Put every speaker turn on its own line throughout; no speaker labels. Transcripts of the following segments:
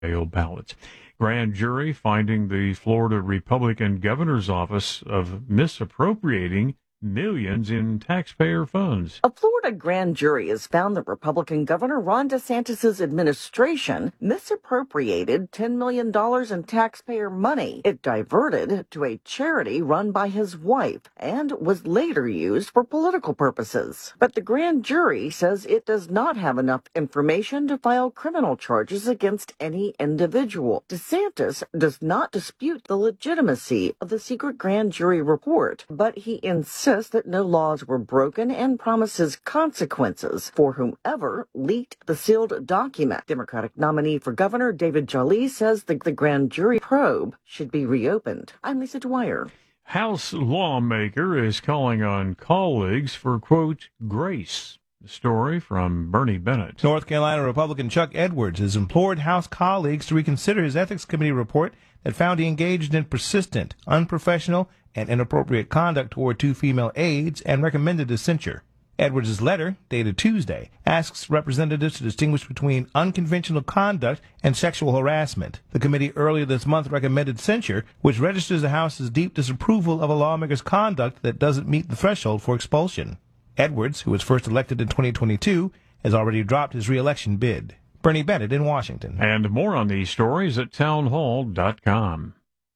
mail ballots. Grand jury finding the Florida Republican governor's office of misappropriating millions in taxpayer funds.
A Florida grand jury has found that Republican Governor Ron DeSantis' administration misappropriated $10 million in taxpayer money. It diverted to a charity run by his wife and was later used for political purposes. But the grand jury says it does not have enough information to file criminal charges against any individual. DeSantis does not dispute the legitimacy of the secret grand jury report, but he insists that no laws were broken and promises consequences for whomever leaked the sealed document. Democratic nominee for governor David Jolly says the grand jury probe should be reopened. I'm Lisa Dwyer.
House lawmaker is calling on colleagues for, quote, grace. The story from Bernie Bennett.
North Carolina Republican Chuck Edwards has implored House colleagues to reconsider his Ethics Committee report that found he engaged in persistent, unprofessional, and inappropriate conduct toward two female aides and recommended a censure. Edwards' letter, dated Tuesday, asks representatives to distinguish between unconventional conduct and sexual harassment. The committee earlier this month recommended censure, which registers the House's deep disapproval of a lawmaker's conduct that doesn't meet the threshold for expulsion. Edwards, who was first elected in 2022, has already dropped his re-election bid. Bernie Bennett in Washington.
And more on these stories at townhall.com.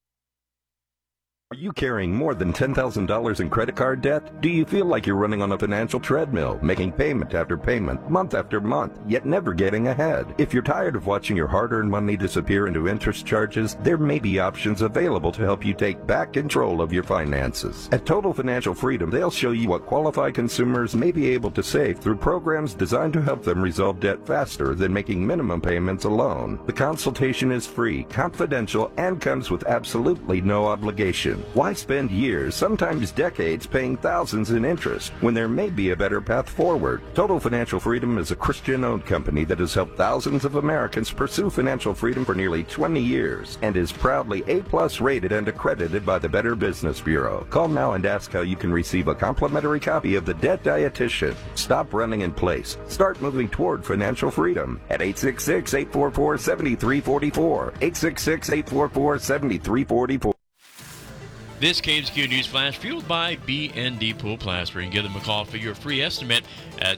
Are you carrying more than $10,000 in credit card debt? Do you feel like you're running on a financial treadmill, making payment after payment, month after month, yet never getting ahead? If you're tired of watching your hard-earned money disappear into interest charges, there may be options available to help you take back control of your finances. At Total Financial Freedom, they'll show you what qualified consumers may be able to save through programs designed to help them resolve debt faster than making minimum payments alone. The consultation is free, confidential, and comes with absolutely no obligation. Why spend years, sometimes decades, paying thousands in interest when there may be a better path forward? Total Financial Freedom is a Christian-owned company that has helped thousands of Americans pursue financial freedom for nearly 20 years and is proudly A+ rated and accredited by the Better Business Bureau. Call now and ask how you can receive a complimentary copy of The Debt Dietitian. Stop running in place. Start moving toward financial freedom at 866-844-7344. 866-844-7344.
This KMZQ News Flash fueled by B&D Pool Plastering. Give them a call for your free estimate at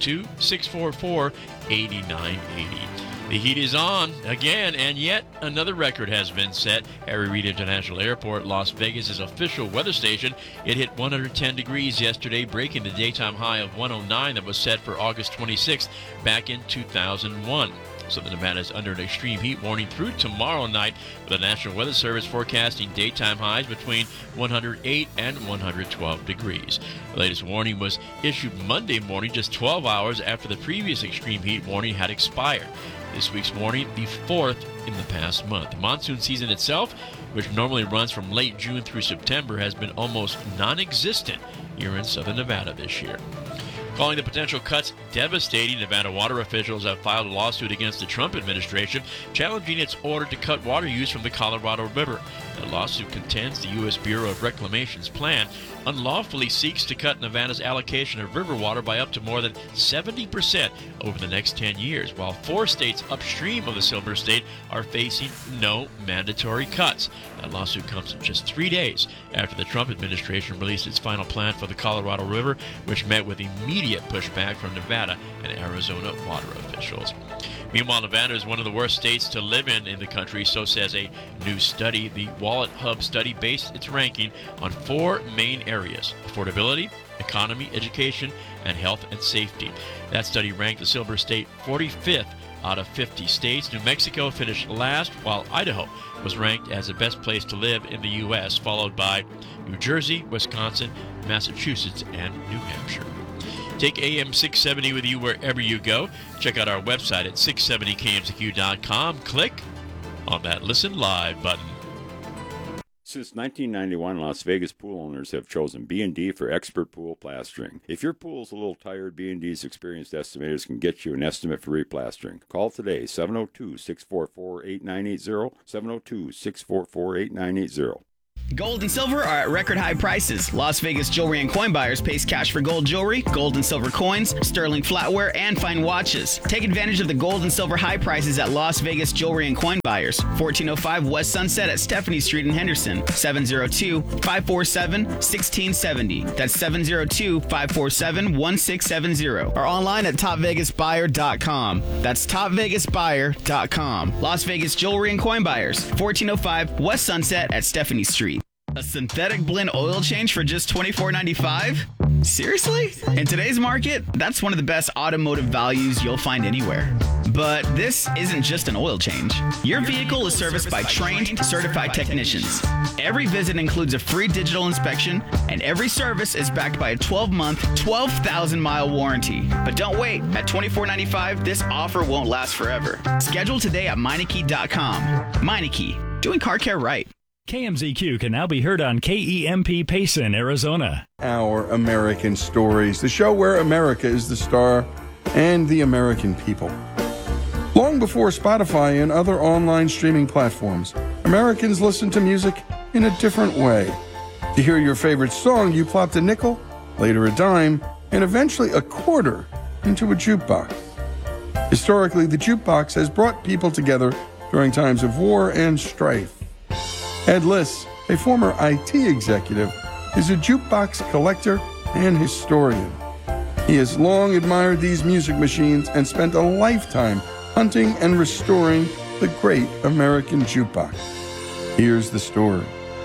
702-644-8980. The heat is on again, and yet another record has been set. Harry Reid International Airport, Las Vegas' official weather station. It hit 110 degrees yesterday, breaking the daytime high of 109 that was set for August 26th back in 2001. Southern Nevada is under an extreme heat warning through tomorrow night, with the National Weather Service forecasting daytime highs between 108 and 112 degrees. The latest warning was issued Monday morning, just 12 hours after the previous extreme heat warning had expired. This week's warning, the fourth in the past month. The monsoon season itself, which normally runs from late June through September, has been almost non-existent here in Southern Nevada this year. Calling the potential cuts devastating, Nevada water officials have filed a lawsuit against the Trump administration, challenging its order to cut water use from the Colorado River. The lawsuit contends the U.S. Bureau of Reclamation's plan unlawfully seeks to cut Nevada's allocation of river water by up to more than 70% over the next 10 years, while 4 states upstream of the Silver State are facing no mandatory cuts. That lawsuit comes just 3 days after the Trump administration released its final plan for the Colorado River, which met with immediate pushback from Nevada and Arizona water officials. Meanwhile, Nevada is one of the worst states to live in the country, so says a new study. The Wallet Hub study based its ranking on 4 main areas: affordability, economy, education, and health and safety. That study ranked the Silver State 45th out of 50 states. New Mexico finished last, while Idaho was ranked as the best place to live in the U.S., followed by New Jersey, Wisconsin, Massachusetts, and New Hampshire. Take AM 670 with you wherever you go. Check out our website at 670kmzq.com. Click on that Listen Live button.
Since 1991, Las Vegas pool owners have chosen B&D for expert pool plastering. If your pool's a little tired, B&D's experienced estimators can get you an estimate for replastering. Call today, 702-644-8980, 702-644-8980.
Gold and silver are at record high prices. Las Vegas jewelry and coin buyers pays cash for gold jewelry, gold and silver coins, sterling flatware, and fine watches. Take advantage of the gold and silver high prices at Las Vegas jewelry and coin buyers. 1405 West Sunset at Stephanie Street in Henderson. 702-547-1670. That's 702-547-1670. Or online at topvegasbuyer.com. That's topvegasbuyer.com. Las Vegas jewelry and coin buyers. 1405 West Sunset at Stephanie Street. A synthetic blend oil change for just $24.95? Seriously? In today's market, that's one of the best automotive values you'll find anywhere. But this isn't just an oil change. Your vehicle is serviced by trained, certified technicians. Every visit includes a free digital inspection, and every service is backed by a 12-month, 12,000-mile warranty. But don't wait. At $24.95, this offer won't last forever. Schedule today at Meineke.com. Meineke, doing car care right.
KMZQ can now be heard on KEMP Payson, Arizona.
Our American Stories, the show where America is the star and the American people. Long before Spotify and other online streaming platforms, Americans listened to music in a different way. To hear your favorite song, you plopped a nickel, later a dime, and eventually a quarter into a jukebox. Historically, the jukebox has brought people together during times of war and strife. Ed Liss, a former IT executive, is a jukebox collector and historian. He has long admired these music machines and spent a lifetime hunting and restoring the great American jukebox. Here's the story.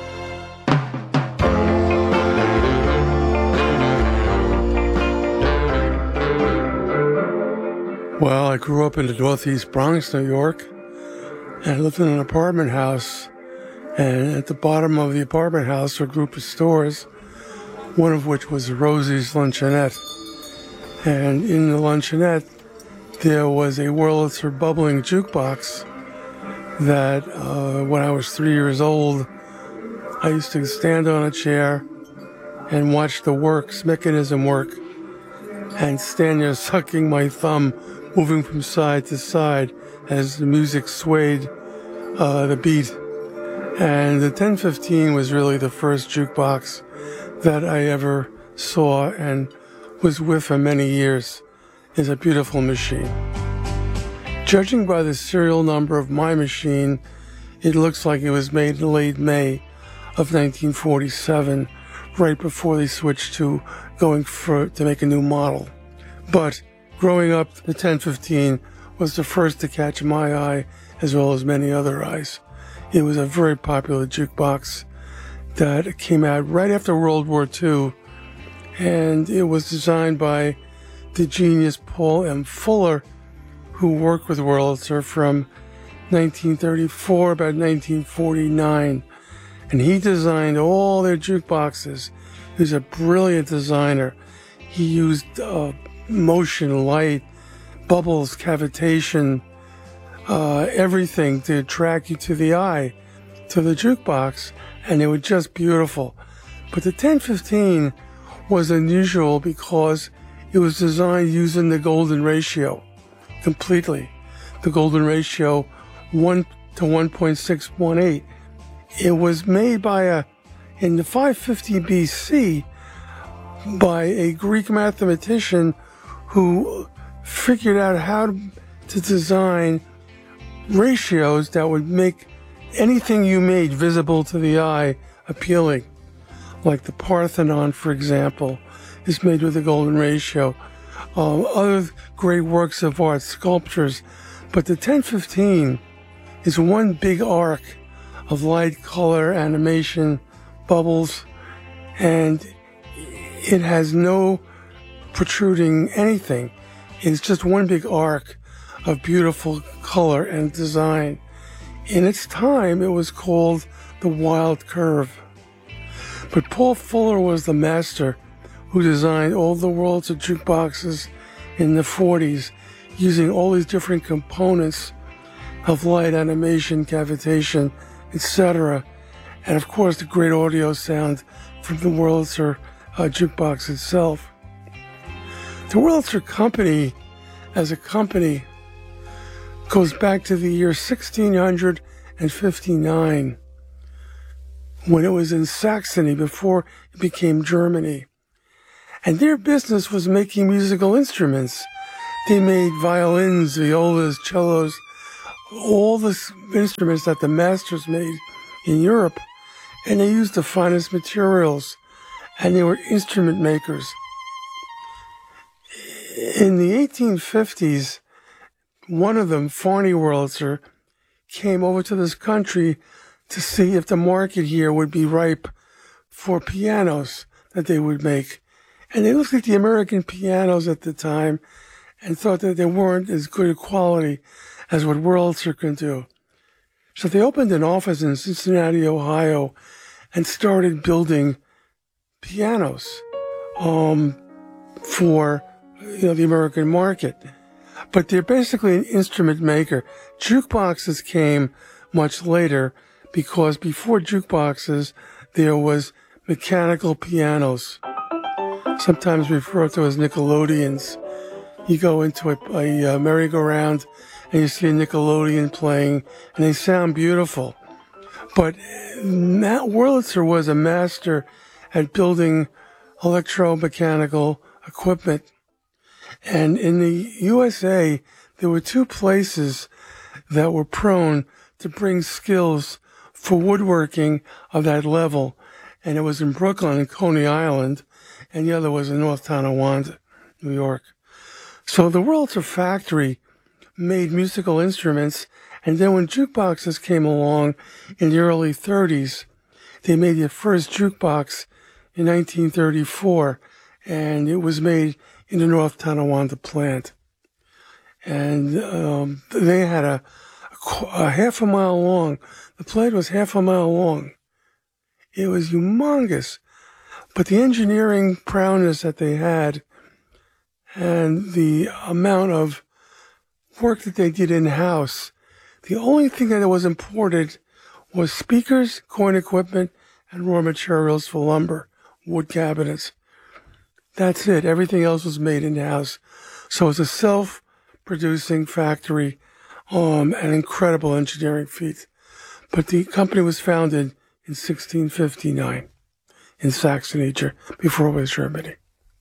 Well, I grew up in the Northeast Bronx, New York, and I lived in an apartment house. And at the bottom of the apartment house were a group of stores, one of which was Rosie's Luncheonette. And in the Luncheonette, there was a Wurlitzer bubbling jukebox that when I was 3 years old, I used to stand on a chair and watch the mechanism work, and stand there sucking my thumb, moving from side to side as the music swayed the beat. And the 1015 was really the first jukebox that I ever saw and was with for many years. It's a beautiful machine. Judging by the serial number of my machine, it looks like it was made in late May of 1947, right before they switched to to make a new model. But growing up, the 1015 was the first to catch my eye, as well as many other eyes. It was a very popular jukebox that came out right after World War II, and it was designed by the genius Paul M. Fuller, who worked with Wurlitzer from 1934 about 1949, and he designed all their jukeboxes. He was a brilliant designer. He used motion, light, bubbles, cavitation, everything to attract you to the eye, to the jukebox, and they were just beautiful. But the 1015 was unusual because it was designed using the golden ratio completely. The golden ratio 1 to 1.618. It was made in the 550 BC by a Greek mathematician who figured out how to design ratios that would make anything you made visible to the eye appealing. Like the Parthenon, for example, is made with the golden ratio. Other great works of art, sculptures. But the 1015 is one big arc of light, color, animation, bubbles, and it has no protruding anything. It's just one big arc of beautiful color and design. In its time, it was called the Wild Curve. But Paul Fuller was the master who designed all the Wurlitzer jukeboxes in the 40s, using all these different components of light, animation, cavitation, etc. And of course, the great audio sound from the Wurlitzer jukebox itself. The Wurlitzer Company, as a company, goes back to the year 1659, when it was in Saxony before it became Germany. And their business was making musical instruments. They made violins, violas, cellos, all the instruments that the masters made in Europe. And they used the finest materials. And they were instrument makers. In the 1850s, one of them, Farney Wurlitzer, came over to this country to see if the market here would be ripe for pianos that they would make. And they looked at the American pianos at the time and thought that they weren't as good a quality as what Wurlitzer could do. So they opened an office in Cincinnati, Ohio, and started building pianos for the American market. But they're basically an instrument maker. Jukeboxes came much later because before jukeboxes, there was mechanical pianos, sometimes referred to as Nickelodeons. You go into a merry-go-round and you see a Nickelodeon playing, and they sound beautiful. But Matt Wurlitzer was a master at building electromechanical equipment. And in the USA, there were two places that were prone to bring skills for woodworking of that level. And it was in Brooklyn and Coney Island, and the other was in North Tonawanda, New York. So the Wurlitzer factory made musical instruments, and then when jukeboxes came along in the early 30s, they made their first jukebox in 1934, and it was made in the North Tonawanda plant. And they had a half a mile long. The plant was half a mile long. It was humongous. But the engineering prowess that they had and the amount of work that they did in-house, the only thing that was imported was speakers, coin equipment, and raw materials for lumber, wood cabinets. That's it. Everything else was made in-house. So it's a self-producing factory, an incredible engineering feat. But the company was founded in 1659 in Saxony, before it was Germany.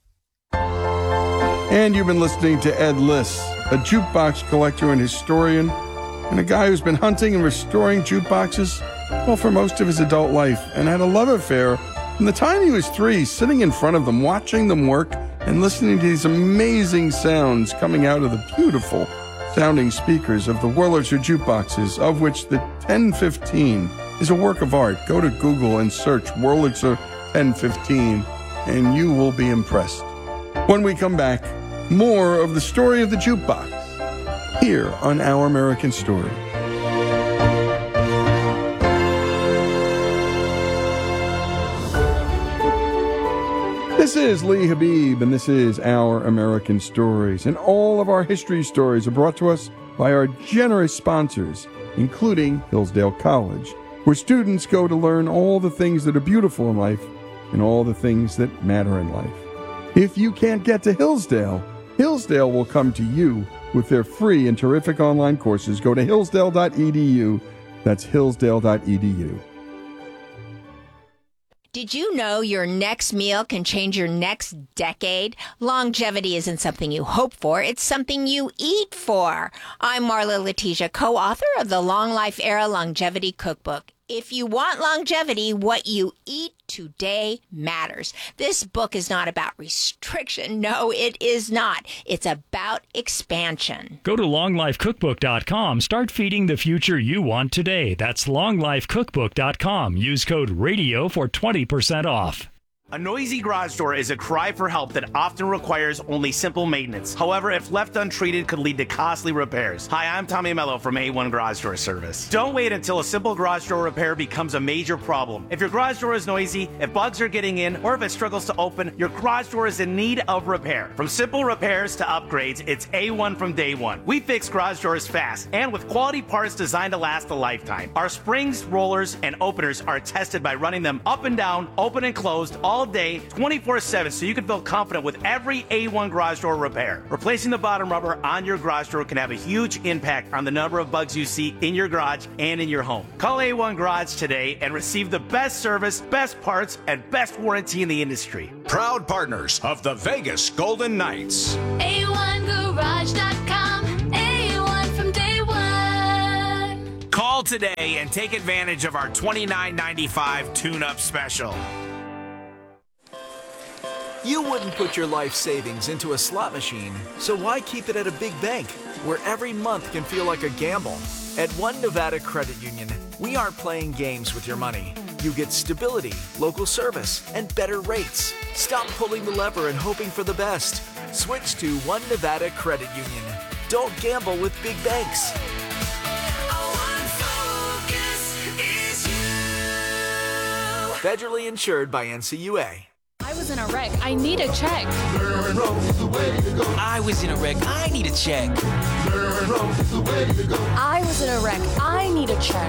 And you've been listening to Ed Liss, a jukebox collector and historian, and a guy who's been hunting and restoring jukeboxes, well, for most of his adult life, and had a love affair from the time he was 3, sitting in front of them, watching them work, and listening to these amazing sounds coming out of the beautiful sounding speakers of the Wurlitzer jukeboxes, of which the 1015 is a work of art. Go to Google and search Wurlitzer 1015, and you will be impressed. When we come back, more of the story of the jukebox here on Our American Story. This is Lee Habib, and this is Our American Stories. And all of our history stories are brought to us by our generous sponsors, including Hillsdale College, where students go to learn all the things that are beautiful in life and all the things that matter in life. If you can't get to Hillsdale, Hillsdale will come to you with their free and terrific online courses. Go to hillsdale.edu. That's hillsdale.edu.
Did you know your next meal can change your next decade? Longevity isn't something you hope for, it's something you eat for. I'm Marla Letitia, co-author of the Long Life Era Longevity Cookbook. If you want longevity, what you eat today matters. This book is not about restriction. No, it is not. It's about expansion.
Go to longlifecookbook.com. Start feeding the future you want today. That's longlifecookbook.com. Use code RADIO for 20% off.
A noisy garage door is a cry for help that often requires only simple maintenance. However, if left untreated, could lead to costly repairs. Hi, I'm Tommy Mello from A1 Garage Door Service. Don't wait until a simple garage door repair becomes a major problem. If your garage door is noisy, if bugs are getting in, or if it struggles to open, your garage door is in need of repair. From simple repairs to upgrades, it's A1 from day one. We fix garage doors fast and with quality parts designed to last a lifetime. Our springs, rollers, and openers are tested by running them up and down, open and closed, all all day, 24/7, so you can feel confident with every A1 garage door repair. Replacing the bottom rubber on your garage door can have a huge impact on the number of bugs you see in your garage and in your home. Call A1 Garage today and receive the best service, best parts, and best warranty in the industry.
Proud partners of the Vegas Golden Knights.
A1Garage.com. A1 from day one.
Call today and take advantage of our $29.95 tune-up special.
You wouldn't put your life savings into a slot machine, so why keep it at a big bank where every month can feel like a gamble? At One Nevada Credit Union, we aren't playing games with your money. You get stability, local service, and better rates. Stop pulling the lever and hoping for the best. Switch to One Nevada Credit Union. Don't gamble with big banks. Federally insured by NCUA.
I was in a wreck. I need a check.
I was in a wreck. I need a check.
I was in a wreck. I need a check.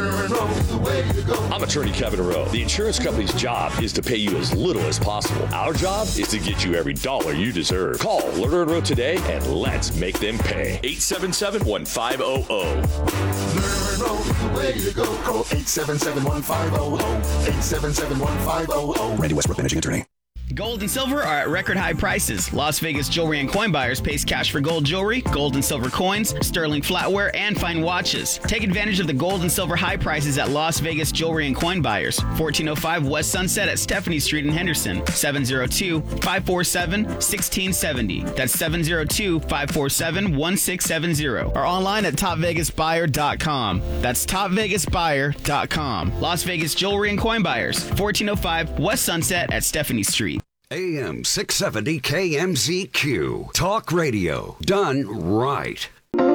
I'm attorney Kevin Rowe. The insurance company's job is to pay you as little as possible. Our job is to get you every dollar you deserve. Call Lerner & Rowe today and let's make them pay. 877-1500.
Lerner & Rowe is the way to go. Call 877-1500. 877-1500.
Randy Westbrook, managing attorney. Gold and silver are at record high prices. Las Vegas Jewelry and Coin Buyers pays cash for gold jewelry, gold and silver coins, sterling flatware, and fine watches. Take advantage of the gold and silver high prices at Las Vegas Jewelry and Coin Buyers, 1405 West Sunset at Stephanie Street in Henderson, 702-547-1670. That's 702-547-1670. Or online at topvegasbuyer.com. That's topvegasbuyer.com. Las Vegas Jewelry and Coin Buyers, 1405 West Sunset at Stephanie Street.
AM 670 KMZQ. Talk radio. Done right.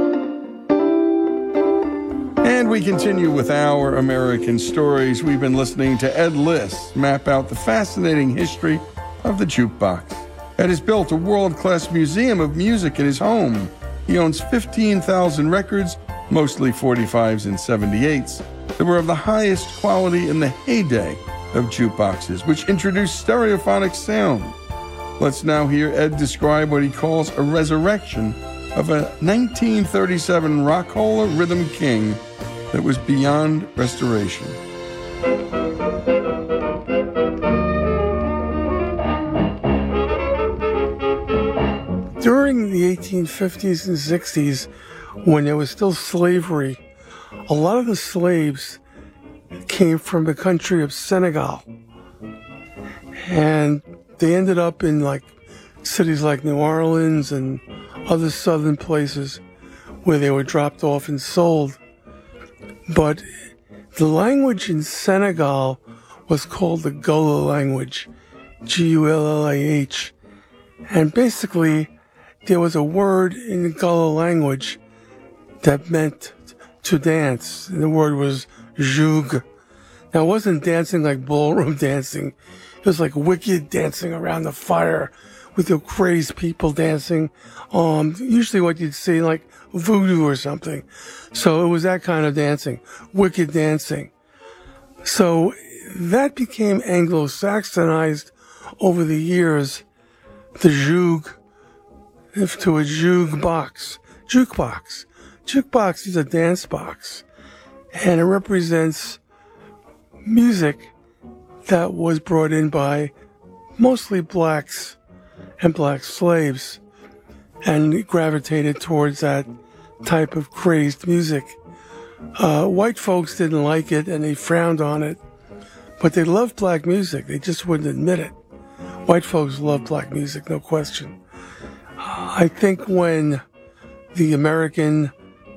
And we continue with our American stories. We've been listening to Ed Liss map out the fascinating history of the jukebox. Ed has built a world-class museum of music in his home. He owns 15,000 records, mostly 45s and 78s, that were of the highest quality in the heyday of jukeboxes, which introduced stereophonic sound. Let's now hear Ed describe what he calls a resurrection of a 1937 Rock-Ola Rhythm King that was beyond restoration.
During the 1850s and 60s, when there was still slavery, a lot of the slaves came from the country of Senegal, and they ended up in like cities like New Orleans and other southern places where they were dropped off and sold. But the language in Senegal was called the Gullah language, Gullah, and basically there was a word in the Gullah language that meant to dance, and the word was joug. Now, it wasn't dancing like ballroom dancing. It was like wicked dancing around the fire with the crazed people dancing. Usually what you'd see like voodoo or something. So it was that kind of dancing, wicked dancing. So that became Anglo-Saxonized over the years, the joug, to a jukebox. Jukebox is a dance box, and it represents music that was brought in by mostly blacks and black slaves, and gravitated towards that type of crazed music. White folks didn't like it, and they frowned on it, but they loved black music. They just wouldn't admit it. White folks loved black music, no question. I think when the American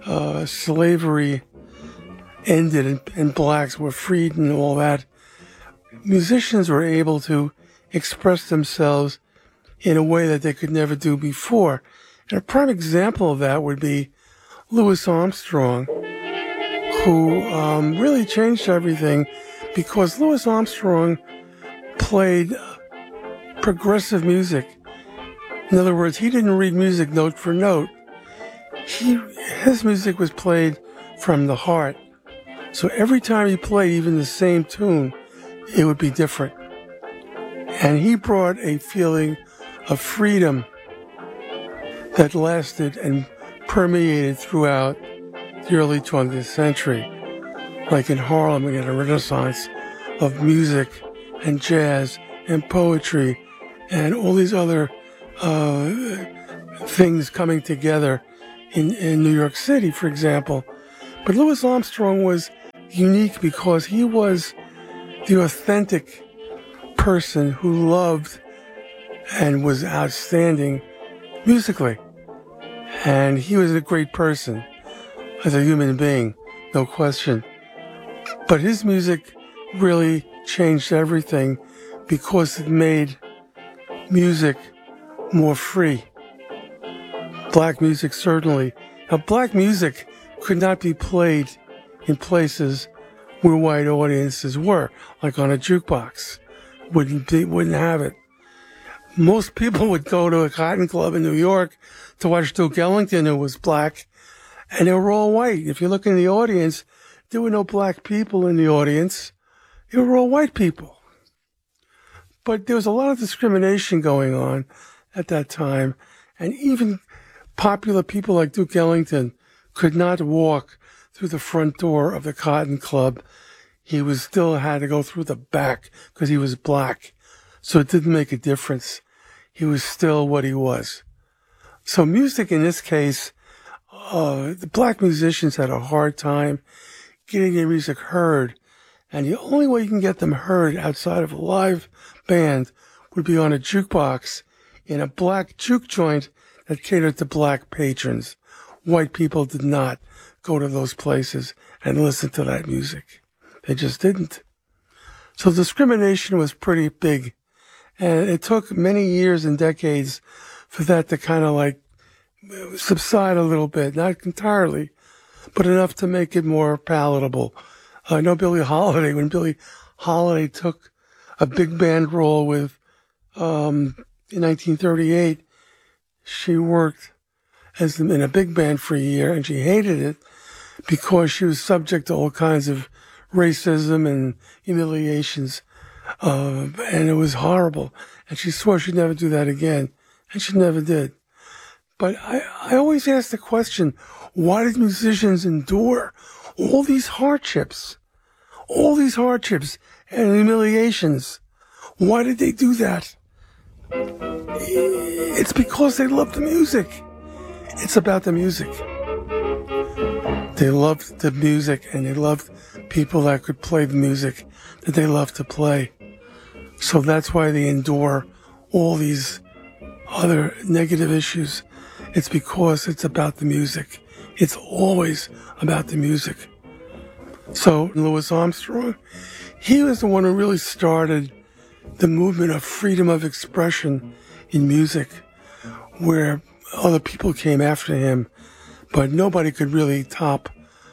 slavery ended and blacks were freed and all that, musicians were able to express themselves in a way that they could never do before. And a prime example of that would be Louis Armstrong, who really changed everything, because Louis Armstrong played progressive music. In other words, he didn't read music note for note. His music was played from the heart. So every time he played even the same tune, it would be different. And he brought a feeling of freedom that lasted and permeated throughout the early 20th century. Like in Harlem, we had a renaissance of music and jazz and poetry and all these other things coming together in New York City, for example. But Louis Armstrong was unique because he was the authentic person who loved and was outstanding musically. And he was a great person as a human being, no question. But his music really changed everything because it made music more free. Black music, certainly. Now, black music could not be played in places where white audiences were, like on a jukebox. Wouldn't have it. Most people would go to a cotton club in New York to watch Duke Ellington, who was black, and they were all white. If you look in the audience, there were no black people in the audience. They were all white people. But there was a lot of discrimination going on at that time, and even popular people like Duke Ellington could not walk through the front door of the Cotton Club. He was still had to go through the back because he was black. So it didn't make a difference. He was still what he was. So music in this case, the black musicians had a hard time getting their music heard. And the only way you can get them heard outside of a live band would be on a jukebox in a black juke joint that catered to black patrons. White people did not go to those places and listen to that music. They just didn't. So discrimination was pretty big. And it took many years and decades for that to kind of like subside a little bit. Not entirely, but enough to make it more palatable. I know Billie Holiday, when Billie Holiday took a big band role with, in 1938, she worked in a big band for a year, and she hated it because she was subject to all kinds of racism and humiliations. And it was horrible. And she swore she'd never do that again. And she never did. But I always ask the question, why did musicians endure all these hardships and humiliations? Why did they do that? It's because they loved the music. It's about the music. They loved the music, and they loved people that could play the music that they loved to play. So that's why they endure all these other negative issues. It's because it's about the music. It's always about the music. So Louis Armstrong, he was the one who really started the movement of freedom of expression in music, where other people came after him, but nobody could really top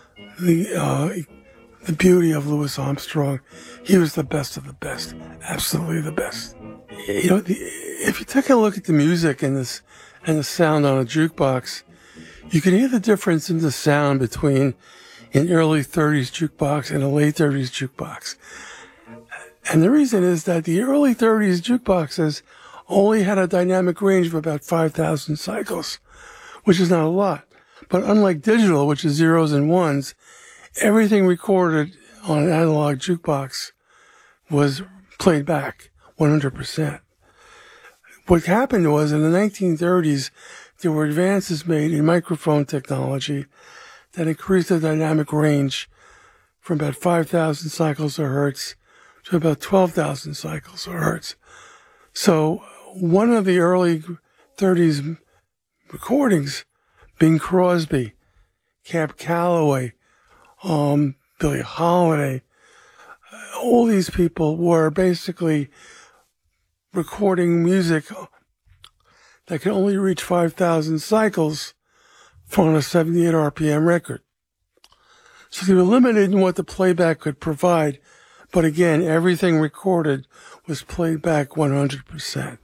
the beauty of Louis Armstrong. He was the best of the best, absolutely the best. You know, if you take a look at the music and the sound on a jukebox, you can hear the difference in the sound between an early 30s jukebox and a late 30s jukebox. And the reason is that the early 30s jukeboxes only had a dynamic range of about 5,000 cycles, which is not a lot. But unlike digital, which is zeros and ones, everything recorded on an analog jukebox was played back 100%. What happened was in the 1930s, there were advances made in microphone technology that increased the dynamic range from about 5,000 cycles a hertz to about 12,000 cycles a hertz. So one of the early 30s recordings, Bing Crosby, Cab Calloway, Billie Holiday, all these people were basically recording music that could only reach 5,000 cycles on a 78 RPM record. So they were limited in what the playback could provide, but again, everything recorded was played back 100%.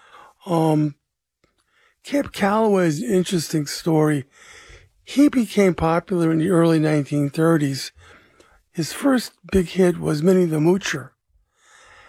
Cab Calloway's an interesting story. He became popular in the early 1930s. His first big hit was Minnie the Moocher.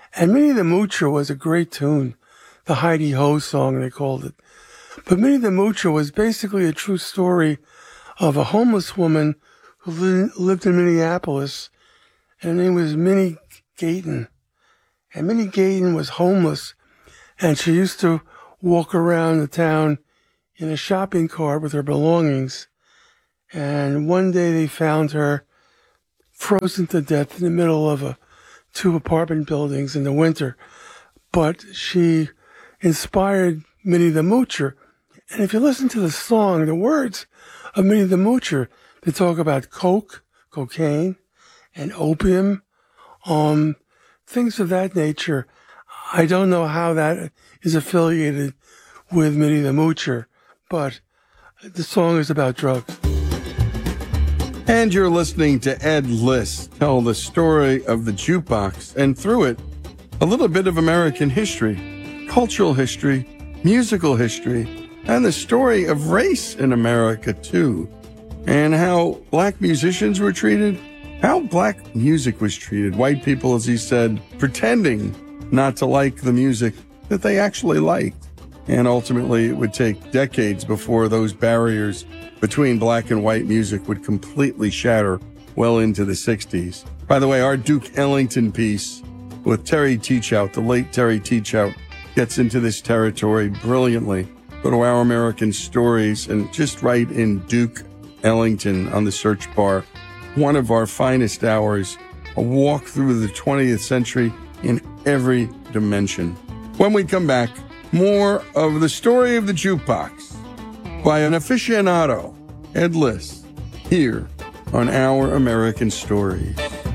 And Minnie the Moocher was a great tune. The Heidi Ho song, they called it. But Minnie the Moocher was basically a true story of a homeless woman who lived in Minneapolis, and her name was Minnie Gayton. And Minnie Gayton was homeless, and she used to walk around the town in a shopping cart with her belongings. And one day they found her frozen to death in the middle of two apartment buildings in the winter. But she inspired Minnie the Moocher. And if you listen to the song, the words of Minnie the Moocher, they talk about coke, cocaine, and opium, things of that nature. I don't know how that is affiliated with Minnie the Moocher, but the song is about drugs.
And you're listening to Ed Liss tell the story of the jukebox, and through it, a little bit of American history, cultural history, musical history, and the story of race in America, too. And how black musicians were treated, how black music was treated. White people, as he said, pretending not to like the music that they actually liked. And ultimately, it would take decades before those barriers between black and white music would completely shatter well into the 60s. By the way, our Duke Ellington piece with Terry Teachout, the late Terry Teachout, gets into this territory brilliantly. Go to Our American Stories and just write in Duke Ellington on the search bar. One of our finest hours, a walk through the 20th century in every dimension. When we come back, more of the story of the jukebox by an aficionado, Ed Liss, here on Our American Stories.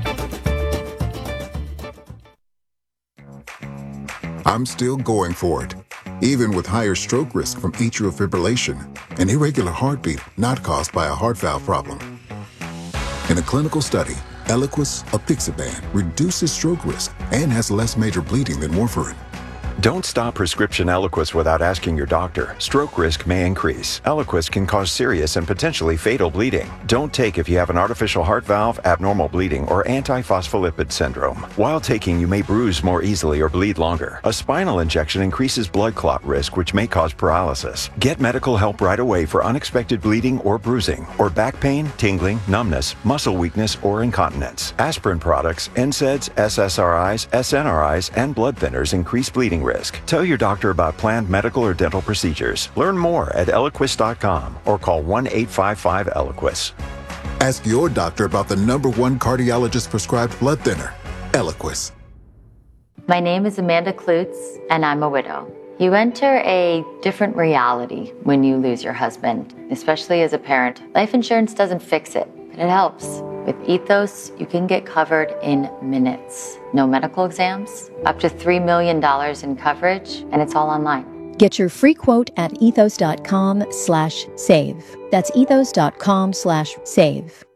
I'm still going for it, even with higher stroke risk from atrial fibrillation, an irregular heartbeat not caused by a heart valve problem. In a clinical study, Eliquis apixaban reduces stroke risk and has less major bleeding than warfarin.
Don't stop prescription Eliquis without asking your doctor. Stroke risk may increase. Eliquis can cause serious and potentially fatal bleeding. Don't take if you have an artificial heart valve, abnormal bleeding, or antiphospholipid syndrome. While taking, you may bruise more easily or bleed longer. A spinal injection increases blood clot risk, which may cause paralysis. Get medical help right away for unexpected bleeding or bruising, or back pain, tingling, numbness, muscle weakness, or incontinence. Aspirin products, NSAIDs, SSRIs, SNRIs, and blood thinners increase bleeding risk. Tell your doctor about planned medical or dental procedures. Learn more at Eliquis.com or call 1-855-ELIQUIS.
Ask your doctor about the #1 cardiologist prescribed blood thinner, Eliquis.
My name is Amanda Klutz, and I'm a widow. You enter a different reality when you lose your husband, especially as a parent. Life insurance doesn't fix it, but it helps. With Ethos, you can get covered in minutes. No medical exams, up to $3 million in coverage, and it's all online.
Get your free quote at ethos.com/save. That's ethos.com/save.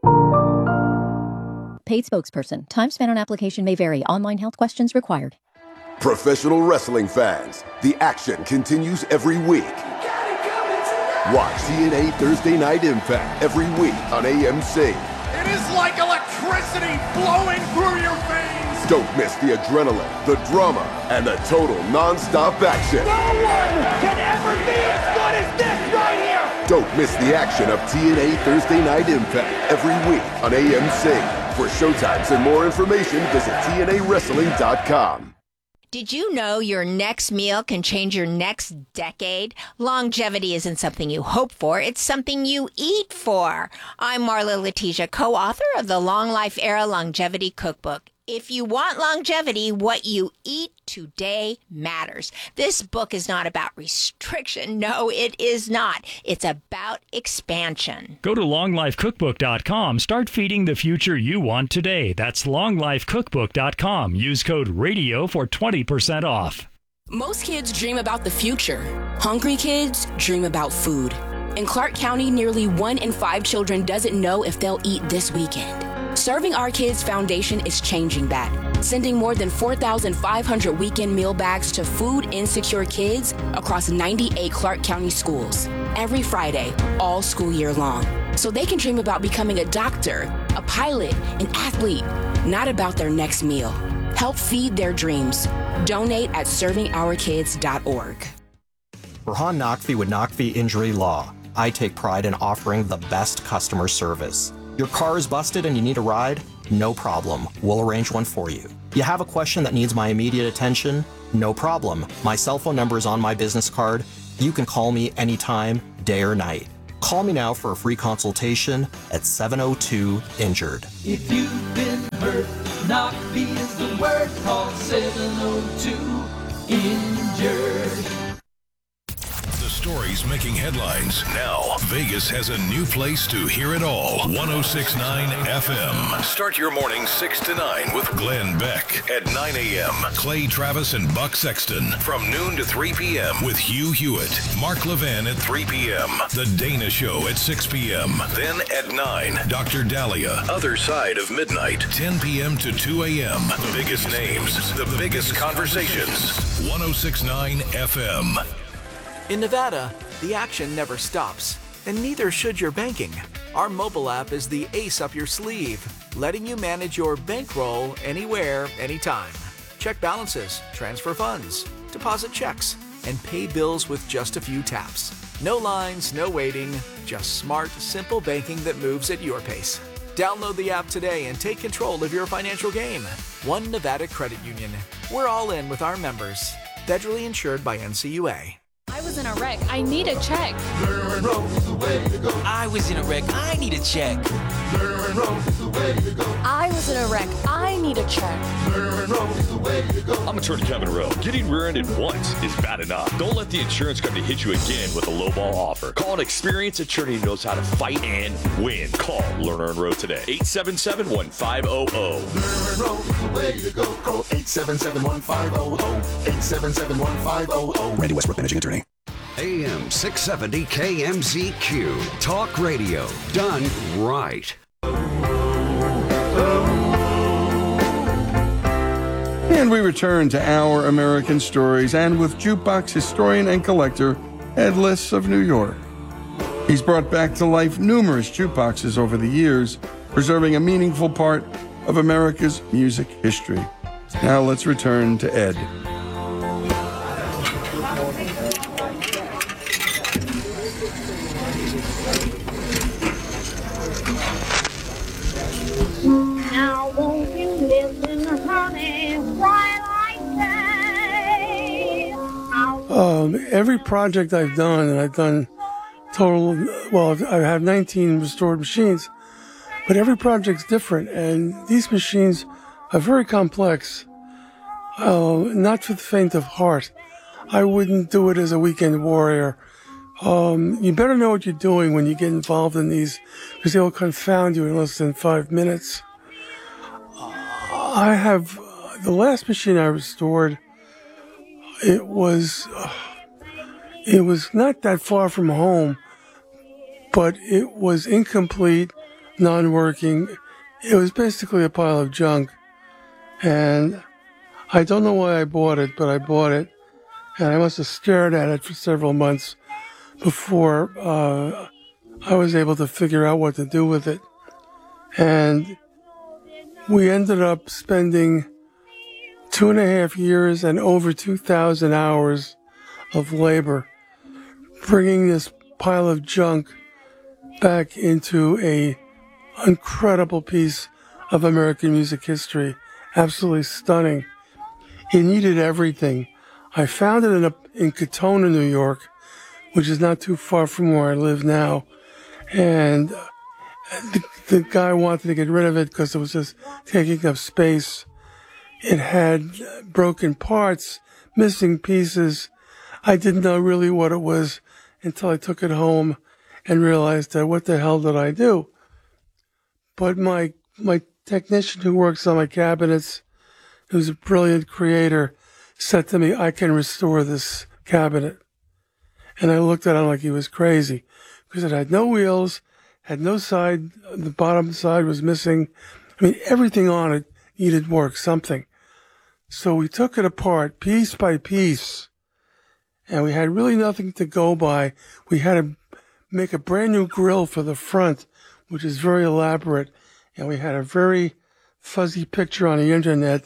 Paid spokesperson. Time spent on application may vary. Online health questions required.
Professional wrestling fans, the action continues every week. Watch TNA Thursday Night Impact every week on AMC.
It is like electricity flowing through your veins.
Don't miss the adrenaline, the drama, and the total non-stop action.
No one can ever be as good as this right here.
Don't miss the action of TNA Thursday Night Impact every week on AMC. For showtimes and more information, visit TNAWrestling.com.
Did you know your next meal can change your next decade? Longevity isn't something you hope for, it's something you eat for. I'm Marla Letitia, co-author of the Long Life Era Longevity Cookbook. If you want longevity, what you eat today matters. This book is not about restriction. No, it is not. It's about expansion.
Go to longlifecookbook.com. Start feeding the future you want today. That's longlifecookbook.com. Use code RADIO for 20% off.
Most kids dream about the future. Hungry kids dream about food. In Clark County, nearly 1 in 5 children doesn't know if they'll eat this weekend. Serving Our Kids Foundation is changing that, sending more than 4,500 weekend meal bags to food-insecure kids across 98 Clark County schools every Friday, all school year long, so they can dream about becoming a doctor, a pilot, an athlete, not about their next meal. Help feed their dreams. Donate at servingourkids.org.
Burhan Naqvi with Naqvi Injury Law. I take pride in offering the best customer service. Your car is busted and you need a ride? No problem. We'll arrange one for you. You have a question that needs my immediate attention? No problem. My cell phone number is on my business card. You can call me anytime, day or night. Call me now for a free consultation at 702-INJURED.
If you've been hurt, Naqvi is the word. Call 702-INJURED.
The stories making headlines. Now, Vegas has a new place to hear it all. 106.9 FM. Start your morning 6 to 9 with Glenn Beck at 9 a.m. Clay Travis and Buck Sexton from noon to 3 p.m. with Hugh Hewitt. Mark Levin at 3 p.m. The Dana Show at 6 p.m. Then at 9, Dr. Dahlia. Other Side of Midnight, 10 p.m. to 2 a.m. The biggest names, the biggest conversations. 106.9 FM.
In Nevada, the action never stops, and neither should your banking. Our mobile app is the ace up your sleeve, letting you manage your bankroll anywhere, anytime. Check balances, transfer funds, deposit checks, and pay bills with just a few taps. No lines, no waiting, just smart, simple banking that moves at your pace. Download the app today and take control of your financial game. One Nevada Credit Union. We're all in with our members. Federally insured by NCUA.
I was in a wreck. I need a check.
Lerner Road is the way to go.
I was in a wreck. I need a check.
Lerner Road is the way to go.
I was in a wreck. I need a check.
Lerner Road is the way to go.
I'm Attorney Kevin Rowe. Getting rear-ended once is bad enough. Don't let the insurance company hit you again with a lowball offer. Call an experienced attorney who knows how to fight and win. Call Lerner & Rowe today. 877-1500.
Lerner Road is the way to go. Call 877-1500. 877-1500.
Randy Westbrook, managing attorney.
AM 670 KMZQ. Talk radio. Done right.
And we return to Our American Stories, and with jukebox historian and collector Ed Liss of New York. He's brought back to life numerous jukeboxes over the years, preserving a meaningful part of America's music history. Now let's return to Ed.
Now won't you listen, honey, while I say?
Every project I've done, and I've done total, well, I have 19 restored machines, but every project's different, and these machines are very complex, not for the faint of heart. I wouldn't do it as a weekend warrior. You better know what you're doing when you get involved in these, because they'll confound you in less than 5 minutes. I have, the last machine I restored, it was not that far from home, but it was incomplete, non-working. It was basically a pile of junk. And I don't know why I bought it, but I bought it. And I must have stared at it for several months before I was able to figure out what to do with it. And we ended up spending 2.5 years and over 2,000 hours of labor bringing this pile of junk back into a incredible piece of American music history. Absolutely stunning. It needed everything. I found it in Katona, New York, which is not too far from where I live now. And the guy wanted to get rid of it because it was just taking up space. It had broken parts, missing pieces. I didn't know really what it was until I took it home and realized that what the hell did I do? But my technician who works on my cabinets, who's a brilliant creator, said to me, I can restore this cabinet. And I looked at him like he was crazy because it had no wheels, had no side, the bottom side was missing. I mean, everything on it needed work, something. So we took it apart piece by piece, and we had really nothing to go by. We had to make a brand new grill for the front, which is very elaborate, and we had a very fuzzy picture on the internet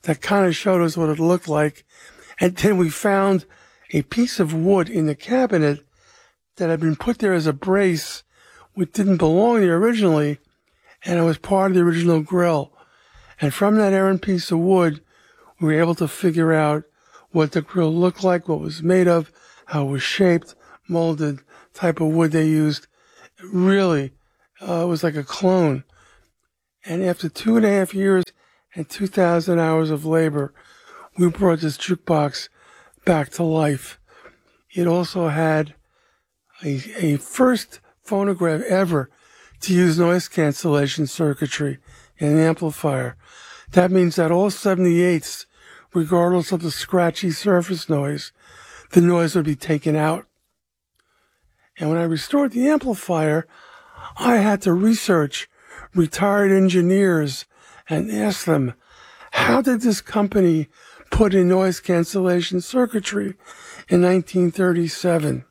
that kind of showed us what it looked like. And then we found a piece of wood in the cabinet that had been put there as a brace, which didn't belong there originally, and it was part of the original grill. And from that errant piece of wood, we were able to figure out what the grill looked like, what it was made of, how it was shaped, molded, type of wood they used. Really, it was like a clone. And after 2.5 years and 2,000 hours of labor, we brought this jukebox back to life. It also had a first phonograph ever to use noise cancellation circuitry in an amplifier. That means that all 78s, regardless of the scratchy surface noise, the noise would be taken out. And when I restored the amplifier, I had to research retired engineers and ask them, how did this company put in noise cancellation circuitry in 1937?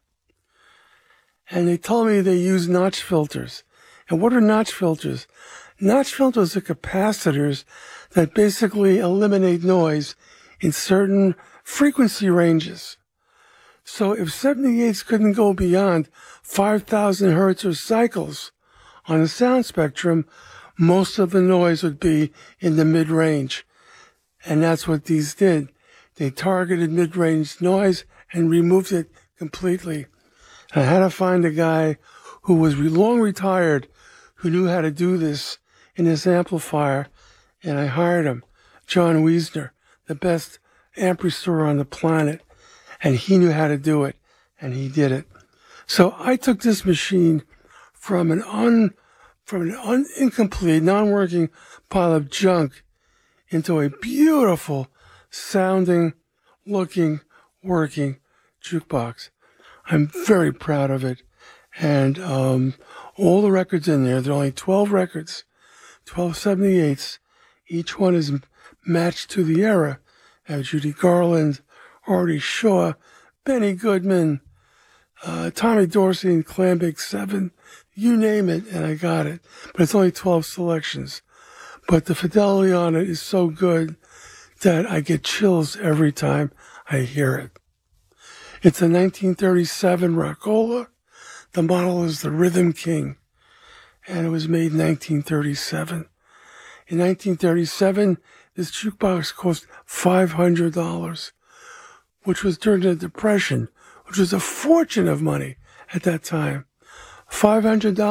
And they told me they used notch filters. And what are notch filters? Notch filters are capacitors that basically eliminate noise in certain frequency ranges. So if 78s couldn't go beyond 5,000 hertz or cycles on the sound spectrum, most of the noise would be in the mid-range. And that's what these did. They targeted mid-range noise and removed it completely. I had to find a guy who was long retired, who knew how to do this in his amplifier, and I hired him, John Wiesner, the best amp restorer on the planet, and he knew how to do it, and he did it. So I took this machine from an incomplete, non-working pile of junk into a beautiful sounding, looking, working jukebox. I'm very proud of it. And all the records in there, there are only 12 records, 12 78s. Each one is matched to the era. I have Judy Garland, Artie Shaw, Benny Goodman, Tommy Dorsey and Clambake 7, you name it, and I got it. But it's only 12 selections. But the fidelity on it is so good that I get chills every time I hear it. It's a 1937 Rockola. The model is the Rhythm King, and it was made in 1937. In 1937, this jukebox cost $500, which was during the Depression, which was a fortune of money at that time. $500 in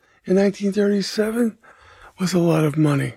1937 was a lot of money.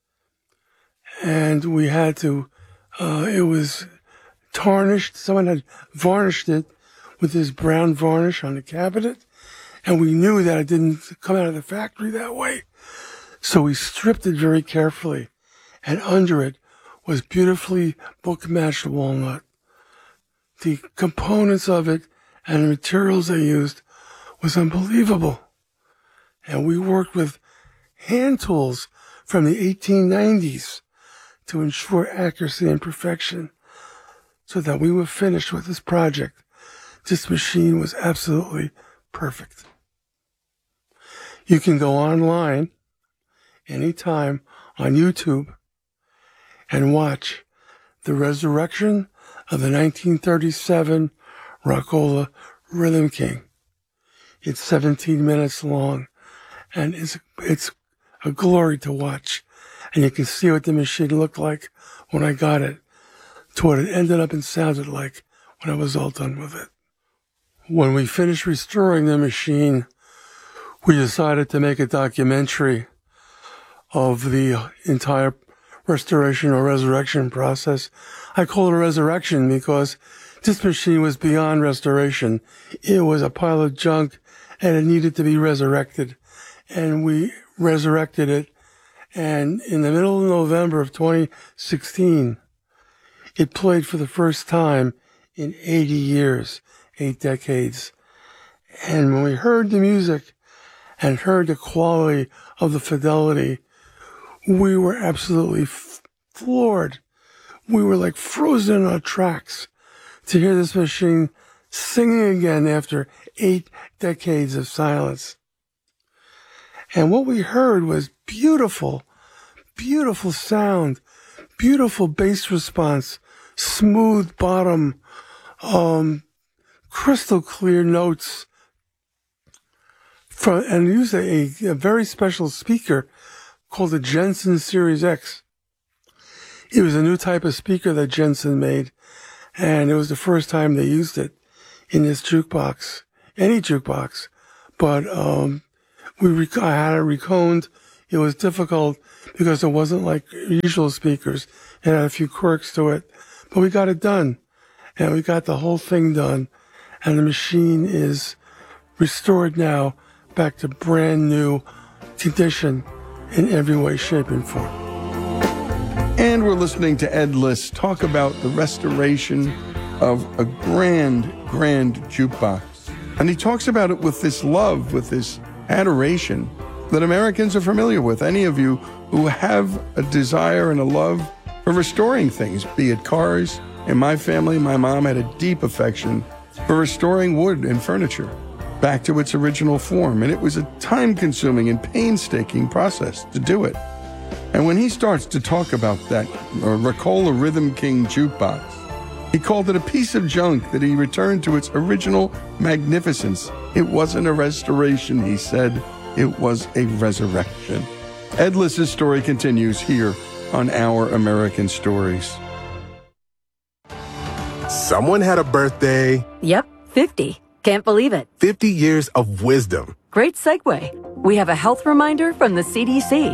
And we had to, it was tarnished. Someone had varnished it with this brown varnish on the cabinet. And we knew that it didn't come out of the factory that way. So we stripped it very carefully. And under it was beautifully book-matched walnut. The components of it and the materials they used was unbelievable. And we worked with hand tools from the 1890s to ensure accuracy and perfection so that we were finished with this project. This machine was absolutely perfect. You can go online anytime on YouTube and watch the resurrection of the 1937 Rockola Rhythm King. It's 17 minutes long, and it's a glory to watch. And you can see what the machine looked like when I got it, to what it ended up and sounded like when I was all done with it. When we finished restoring the machine, we decided to make a documentary of the entire restoration or resurrection process. I call it a resurrection because this machine was beyond restoration. It was a pile of junk and it needed to be resurrected. And we resurrected it. And in the middle of November of 2016, it played for the first time in 80 years, 8 decades. And when we heard the music and heard the quality of the fidelity, we were absolutely floored. We were like frozen in our tracks to hear this machine singing again after 8 decades of silence. And what we heard was beautiful, beautiful sound, beautiful bass response, smooth bottom, crystal clear notes, and used a very special speaker called the Jensen Series X. It was a new type of speaker that Jensen made, and it was the first time they used it in this jukebox, any jukebox. But I had it reconed. It was difficult because it wasn't like usual speakers. It had a few quirks to it, but we got it done, and we got the whole thing done, and the machine is restored now back to brand new condition in every way, shape, and form.
And we're listening to Ed Liss talk about the restoration of a grand jukebox. And he talks about it with this love, with this adoration that Americans are familiar with. Any of you who have a desire and a love for restoring things, be it cars. In my family, my mom had a deep affection for restoring wood and furniture back to its original form. And it was a time-consuming and painstaking process to do it. And when he starts to talk about that Ricola Rhythm King jukebox, he called it a piece of junk that he returned to its original magnificence. It wasn't a restoration, he said. It was a resurrection. Ed Liss's story continues here on Our American Stories.
Someone had a birthday.
Yep, 50. Can't believe it.
50 years of wisdom.
Great segue. We have a health reminder from the CDC.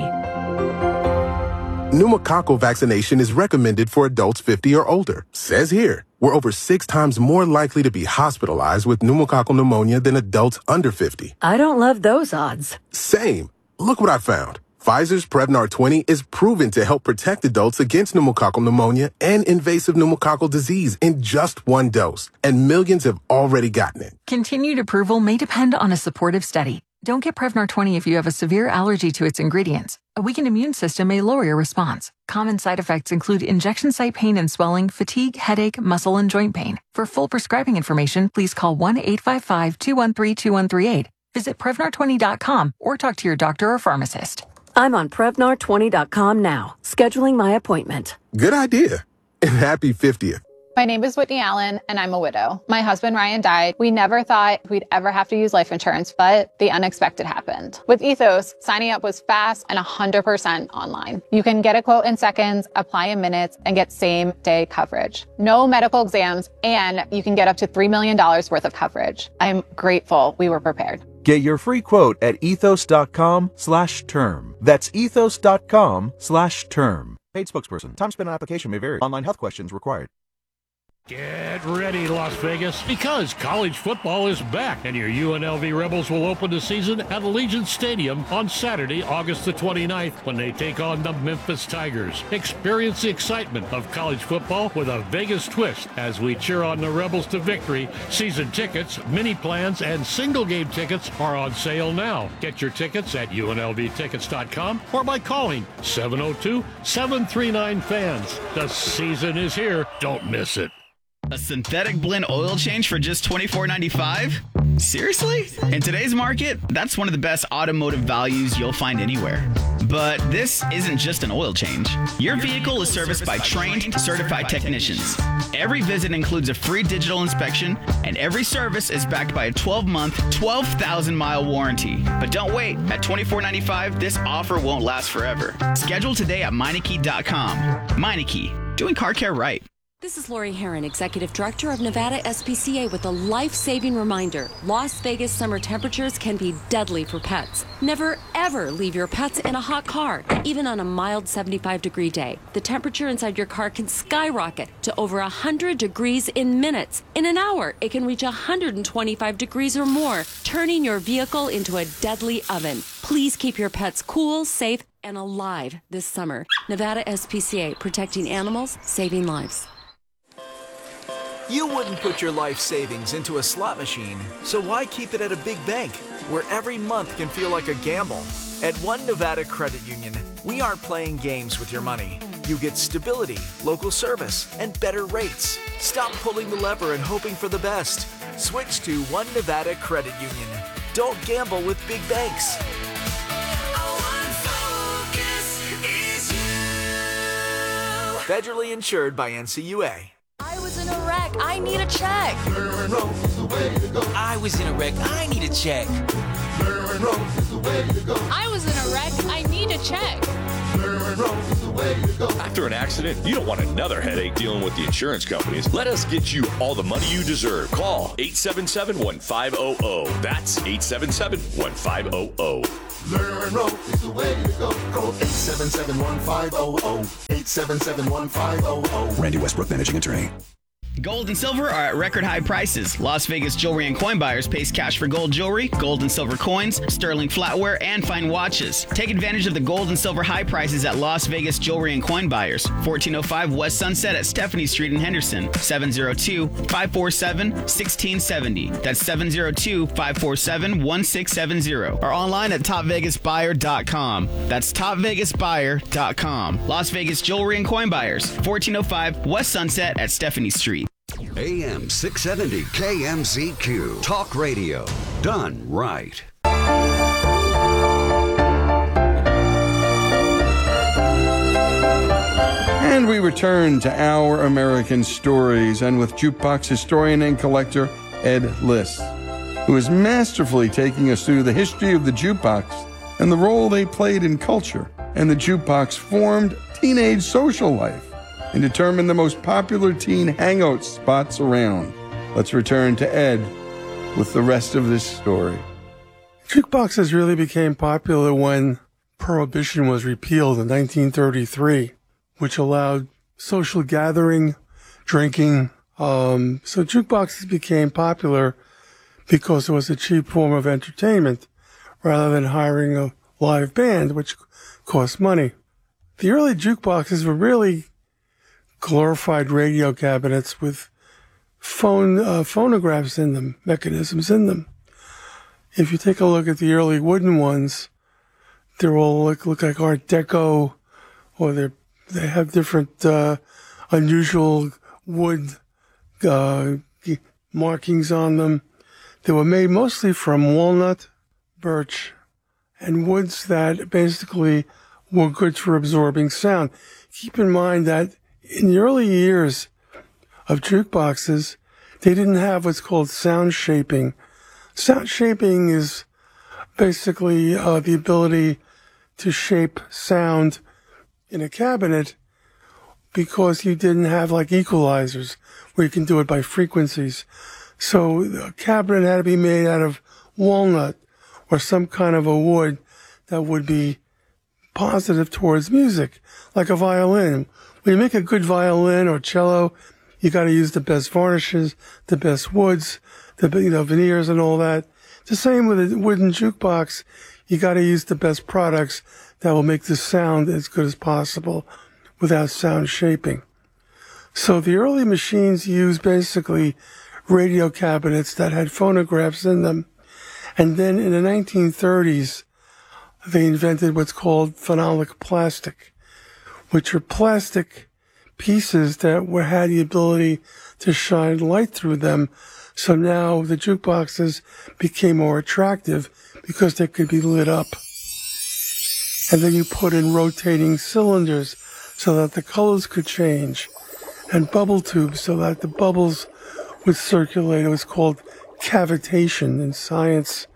Pneumococcal vaccination is recommended for adults 50 or older. Says here, we're over 6 times more likely to be hospitalized with pneumococcal pneumonia than adults under 50.
I don't love those odds.
Same. Look what I found. Pfizer's Prevnar 20 is proven to help protect adults against pneumococcal pneumonia and invasive pneumococcal disease in just 1 dose, and millions have already gotten it.
Continued approval may depend on a supportive study. Don't get Prevnar 20 if you have a severe allergy to its ingredients. A weakened immune system may lower your response. Common side effects include injection site pain and swelling, fatigue, headache, muscle, and joint pain. For full prescribing information, please call 1-855-213-2138. Visit Prevnar20.com or talk to your doctor or pharmacist.
I'm on Prevnar20.com now, scheduling my appointment.
Good idea. And happy 50th.
My name is Whitney Allen, and I'm a widow. My husband, Ryan, died. We never thought we'd ever have to use life insurance, but the unexpected happened. With Ethos, signing up was fast and 100% online. You can get a quote in seconds, apply in minutes, and get same-day coverage. No medical exams, and you can get up to $3 million worth of coverage. I'm grateful we were prepared.
Get your free quote at ethos.com/term. That's ethos.com/term. Paid spokesperson. Time spent on application may vary. Online health questions required.
Get ready, Las Vegas, because college football is back, and your UNLV Rebels will open the season at Allegiant Stadium on Saturday, August the 29th, when they take on the Memphis Tigers. Experience the excitement of college football with a Vegas twist as we cheer on the Rebels to victory. Season tickets, mini plans, and single game tickets are on sale now. Get your tickets at UNLVtickets.com or by calling 702-739-FANS. The season is here. Don't miss it.
A synthetic blend oil change for just $24.95? Seriously? In today's market, that's one of the best automotive values you'll find anywhere. But this isn't just an oil change. Your vehicle is serviced by trained, certified technicians. Every visit includes a free digital inspection, and every service is backed by a 12-month, 12,000-mile warranty. But don't wait. At $24.95, this offer won't last forever. Schedule today at Meineke.com. Meineke, doing car care right.
This is Lori Heron, Executive Director of Nevada SPCA, with a life-saving reminder. Las Vegas summer temperatures can be deadly for pets. Never, ever leave your pets in a hot car, even on a mild 75-degree day. The temperature inside your car can skyrocket to over 100 degrees in minutes. In an hour, it can reach 125 degrees or more, turning your vehicle into a deadly oven. Please keep your pets cool, safe, and alive this summer. Nevada SPCA, protecting animals, saving lives.
You wouldn't put your life savings into a slot machine, so why keep it at a big bank, where every month can feel like a gamble? At One Nevada Credit Union, we aren't playing games with your money. You get stability, local service, and better rates. Stop pulling the lever and hoping for the best. Switch to One Nevada Credit Union. Don't gamble with big banks. Federally insured by NCUA.
I was in a wreck. I need a check.
Monroe is the way to go.
I was in a wreck. I need a check.
Monroe is the way to go.
I was in a wreck. I need a check.
Monroe is the way to go.
After an accident, you don't want another headache dealing with the insurance companies. Let us get you all the money you deserve. Call 877-1500. That's 877-1500.
Monroe is the way to go. Call 877-1500. 877-1500.
Randy Westbrook, managing attorney.
Gold and silver are at record high prices. Las Vegas Jewelry and Coin Buyers pays cash for gold jewelry, gold and silver coins, sterling flatware, and fine watches. Take advantage of the gold and silver high prices at Las Vegas Jewelry and Coin Buyers, 1405 West Sunset at Stephanie Street in Henderson, 702-547-1670. That's 702-547-1670. Or online at topvegasbuyer.com. That's topvegasbuyer.com. Las Vegas Jewelry and Coin Buyers, 1405 West Sunset at Stephanie Street.
AM 670 KMZQ. Talk radio. Done right.
And we return to Our American Stories, and with jukebox historian and collector Ed Liss, who is masterfully taking us through the history of the jukebox and the role they played in culture and the jukebox formed teenage social life and determined the most popular teen hangout spots around. Let's return to Ed with the rest of this story.
Jukeboxes really became popular when Prohibition was repealed in 1933, which allowed social gathering, drinking. So jukeboxes became popular because it was a cheap form of entertainment rather than hiring a live band, which cost money. The early jukeboxes were really glorified radio cabinets with phonographs in them, mechanisms in them. If you take a look at the early wooden ones, they're all look like Art Deco, or they have different unusual wood markings on them. They were made mostly from walnut, birch, and woods that basically were good for absorbing sound. Keep in mind that in the early years of jukeboxes, they didn't have what's called sound shaping. Sound shaping is basically the ability to shape sound in a cabinet because you didn't have like equalizers where you can do it by frequencies. So the cabinet had to be made out of walnut or some kind of a wood that would be positive towards music, like a violin. When you make a good violin or cello, you got to use the best varnishes, the best woods, the veneers and all that. The same with a wooden jukebox. You got to use the best products that will make the sound as good as possible without sound shaping. So the early machines used basically radio cabinets that had phonographs in them. And then in the 1930s, they invented what's called phenolic plastic, which are plastic pieces that had the ability to shine light through them. So now the jukeboxes became more attractive because they could be lit up. And then you put in rotating cylinders so that the colors could change, and bubble tubes so that the bubbles would circulate. It was called cavitation in science.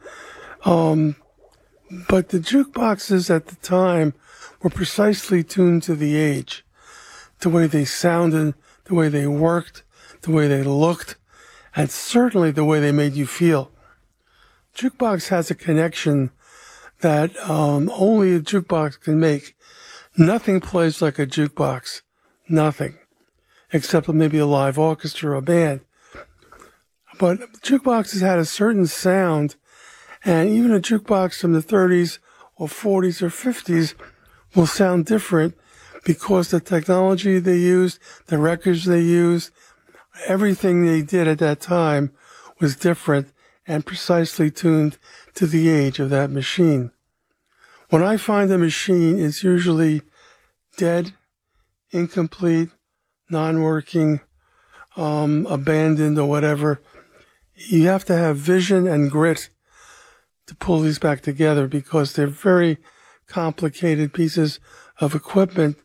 But the jukeboxes at the time were precisely tuned to the age, the way they sounded, the way they worked, the way they looked, and certainly the way they made you feel. Jukebox has a connection that only a jukebox can make. Nothing plays like a jukebox. Nothing. Except maybe a live orchestra or a band. But jukeboxes had a certain sound, and even a jukebox from the 30s or 40s or 50s will sound different because the technology they used, the records they used, everything they did at that time was different and precisely tuned to the age of that machine. When I find a machine, it's usually dead, incomplete, non-working, abandoned or whatever. You have to have vision and grit to pull these back together because they're very complicated pieces of equipment,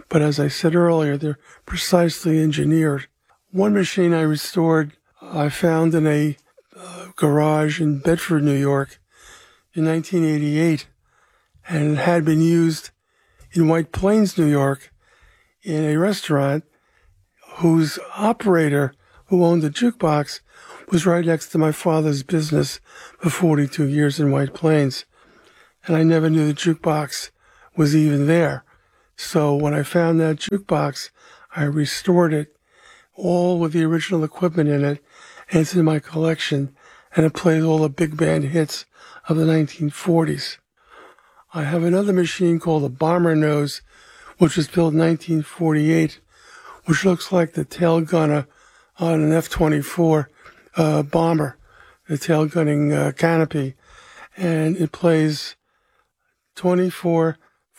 But as I said earlier, they're precisely engineered. One machine I restored, I found in a garage in Bedford, New York in 1988, and it had been used in White Plains, New York, in a restaurant whose operator, who owned the jukebox, was right next to my father's business for 42 years in White Plains. And I never knew the jukebox was even there. So when I found that jukebox, I restored it, all with the original equipment in it, and it's in my collection, and it plays all the big band hits of the 1940s. I have another machine called a Bomber Nose, which was built in 1948, which looks like the tail gunner on an F-24 bomber, the tail gunning canopy, and it plays 24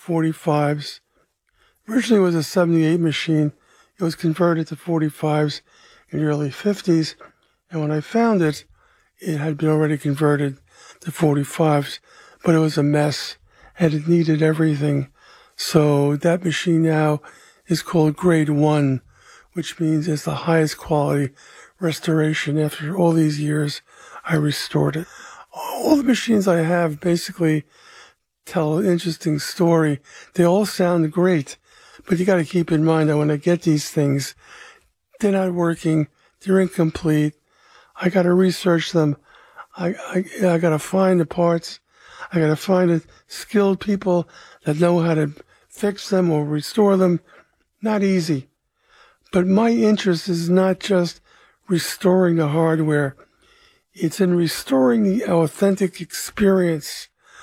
45s. Originally it was a 78 machine. It was converted to 45s in the early 50s, and when I found it, it had been already converted to 45s, but it was a mess, and it needed everything. So that machine now is called Grade 1, which means it's the highest quality restoration. After all these years, I restored it. All the machines I have basically tell an interesting story. They all sound great, but you got to keep in mind that when I get these things, they're not working, they're incomplete. I got to research them. I got to find the parts. I got to find the skilled people that know how to fix them or restore them. Not easy. But my interest is not just restoring the hardware. It's in restoring the authentic experience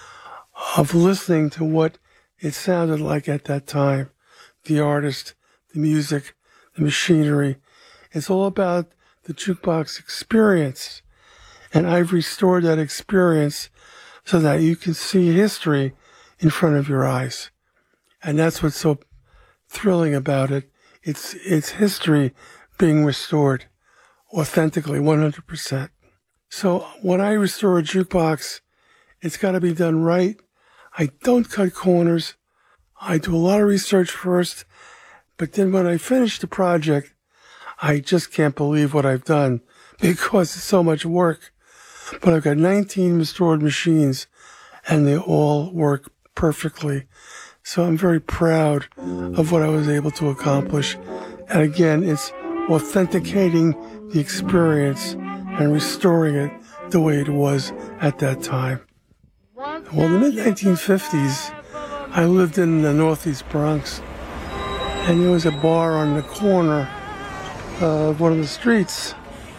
of listening to what it sounded like at that time. The artist, the music, the machinery. It's all about the jukebox experience. And I've restored that experience so that you can see history in front of your eyes. And that's what's so thrilling about it. It's history being restored authentically, 100%. So when I restore a jukebox, it's got to be done right. I don't cut corners. I do a lot of research first, but then when I finish the project, I just can't believe what I've done because it's so much work. But I've got 19 restored machines, and they all work perfectly. So I'm very proud of what I was able to accomplish. And again, it's authenticating the experience and restoring it the way it was at that time. Well, in the mid-1950s, I lived in the Northeast Bronx, and there was a bar on the corner of one of the streets,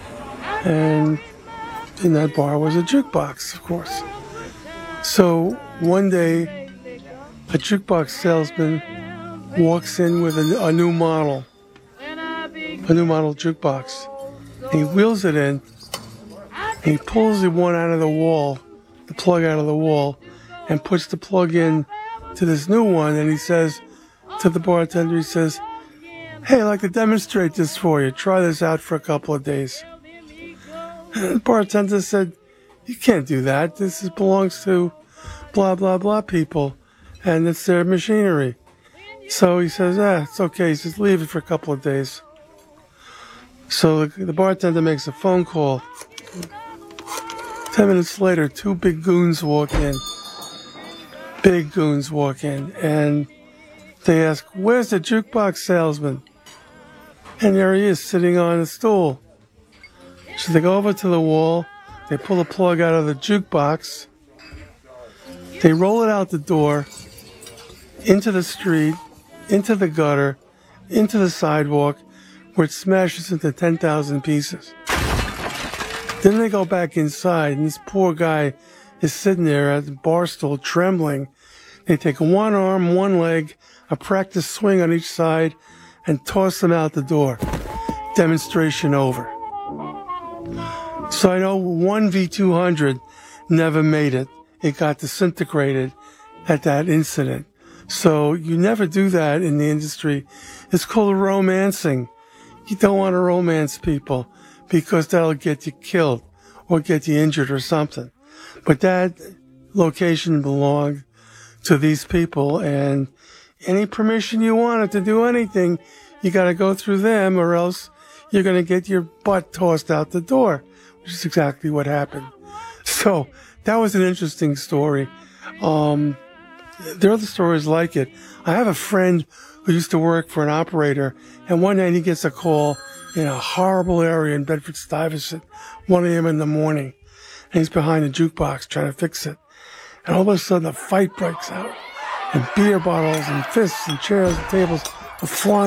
and in that bar was a jukebox, of course. So one day, a jukebox salesman walks in with a new model jukebox. And he wheels it in, and he pulls the one out of the wall, the plug out of the wall, and puts the plug in to this new one, and he says to the bartender, he says, "Hey, I'd like to demonstrate this for you. Try this out for a couple of days." And the bartender said, "You can't do that. This belongs to blah, blah, blah people, and it's their machinery." So he says, it's okay. He says, "Leave it for a couple of days." So the bartender makes a phone call. 10 minutes later, two big goons walk in. And they ask, "Where's the jukebox salesman?" And there he is, sitting on a stool. So they go over to the wall, they pull the plug out of the jukebox, they roll it out the door, into the street, into the gutter, into the sidewalk, where it smashes into 10,000 pieces. Then they go back inside, and this poor guy is sitting there at the bar stool, trembling. They take one arm, one leg, a practice swing on each side, and toss them out the door. Demonstration over. So I know one V200 never made it. It got disintegrated at that incident. So you never do that in the industry. It's called romancing. You don't want to romance people because that'll get you killed or get you injured or something. But that location belonged to these people, and any permission you wanted to do anything, you got to go through them, or else you're going to get your butt tossed out the door, which is exactly what happened. So that was an interesting story. There are other stories like it. I have a friend who used to work for an operator, and one night he gets a call in a horrible area in Bedford-Stuyvesant, 1 a.m. in the morning, and he's behind a jukebox trying to fix it. And all of a sudden a fight breaks out, and beer bottles and fists and chairs and tables are flying